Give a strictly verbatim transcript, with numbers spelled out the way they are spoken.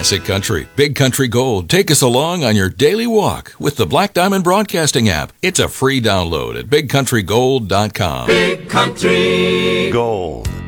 classic country. Big Country Gold. Take us along on your daily walk with the Black Diamond Broadcasting app. It's a free download at big country gold dot com. Big Country Gold.